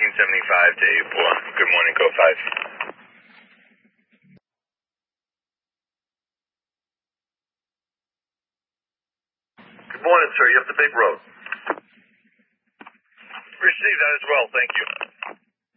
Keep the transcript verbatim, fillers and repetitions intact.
thirteen seventy-five to eight four. Good morning, code five. Good morning, sir. You have the big road. Receive that as well, thank you.